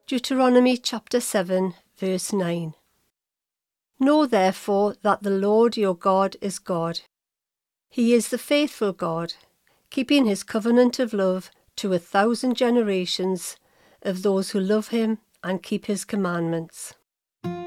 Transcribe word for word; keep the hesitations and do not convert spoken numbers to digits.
Deuteronomy chapter seven, verse nine. Know therefore that the Lord your God is God. He is the faithful God, keeping his covenant of love to a thousand generations of those who love him and keep his commandments.